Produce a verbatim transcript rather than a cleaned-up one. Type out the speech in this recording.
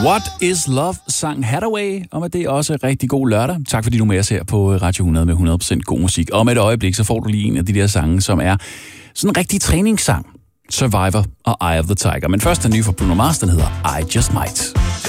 What is Love, sang Hathaway, og med det også rigtig god lørdag. Tak fordi du er med os her på Radio hundrede med hundrede procent god musik. Og med et øjeblik, så får du lige en af de der sange, som er sådan en rigtig træningssang. Survivor og Eye of the Tiger. Men først den nye fra Bruno Mars, den hedder I Just Might.